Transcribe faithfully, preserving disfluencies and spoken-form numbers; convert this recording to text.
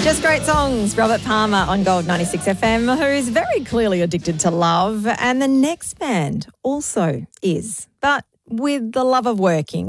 Just great songs. Robert Palmer on Gold ninety-six F M, who's very clearly addicted to love. And the next band also is, but with the love of working.